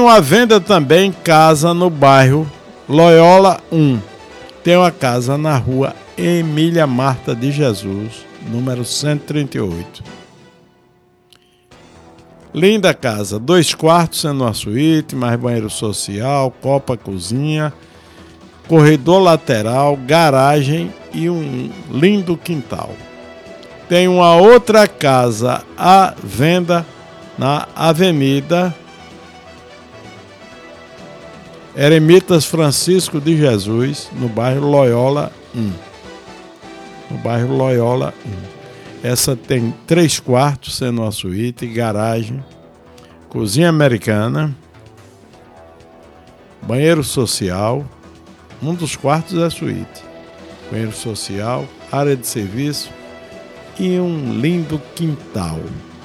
Tenho à venda também casa no bairro Loyola 1. Tenho a casa na rua Emília Marta de Jesus, número 138. Linda casa, 2 quartos sendo uma suíte, mais banheiro social, copa, cozinha, corredor lateral, garagem e um lindo quintal. Tem uma outra casa à venda na Avenida Eremitas Francisco de Jesus, no bairro Loyola 1. No bairro Loyola 1. Essa tem 3 quartos, sendo uma suíte, garagem, cozinha americana, banheiro social. Um dos quartos é suíte. Banheiro social, área de serviço e um lindo quintal.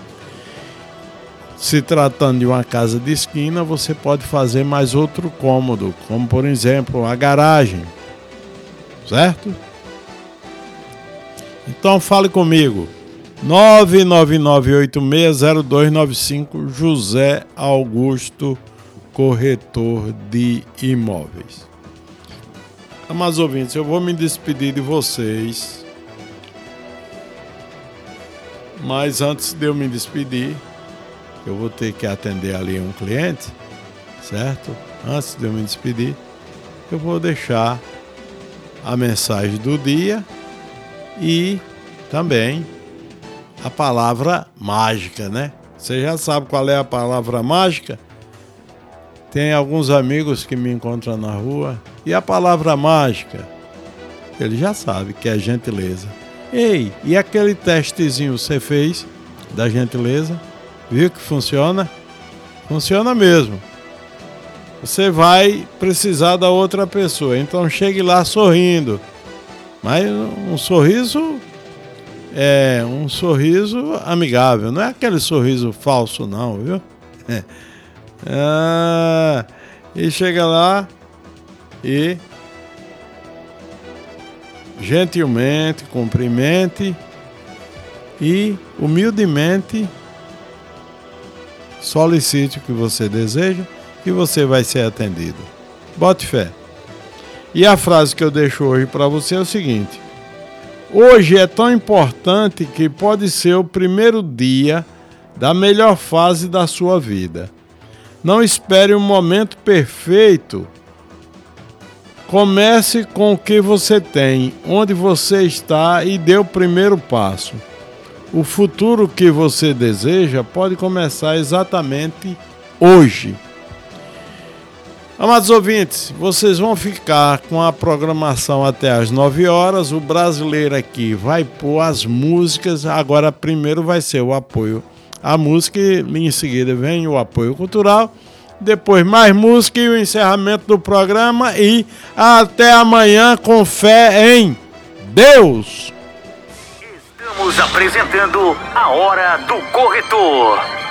Se tratando de uma casa de esquina, você pode fazer mais outro cômodo, como por exemplo a garagem, certo? Então fale comigo, 999860295, José Augusto, corretor de imóveis. Amados ouvintes, eu vou me despedir de vocês, mas antes de eu me despedir, eu vou ter que atender ali um cliente, certo? Antes de eu me despedir, eu vou deixar a mensagem do dia e também a palavra mágica, né? Você já sabe qual é a palavra mágica? Tem alguns amigos que me encontram na rua. E a palavra mágica? Ele já sabe que é gentileza. Ei, e aquele testezinho você fez da gentileza? Viu que funciona? Funciona mesmo. Você vai precisar da outra pessoa, então chegue lá sorrindo. Mas um sorriso é um sorriso amigável, não é aquele sorriso falso não, viu? E chega lá e gentilmente cumprimente e humildemente solicite o que você deseja e você vai ser atendido. Bote fé. E a frase que eu deixo hoje para você é o seguinte: hoje é tão importante que pode ser o primeiro dia da melhor fase da sua vida. Não espere um momento perfeito. Comece com o que você tem, onde você está e dê o primeiro passo. O futuro que você deseja pode começar exatamente hoje. Amados ouvintes, vocês vão ficar com a programação até às 9 horas. O brasileiro aqui vai pôr as músicas. Agora primeiro vai ser o apoio à música e em seguida vem o apoio cultural. Depois mais música e o encerramento do programa. E até amanhã com fé em Deus. Estamos apresentando a Hora do Corretor.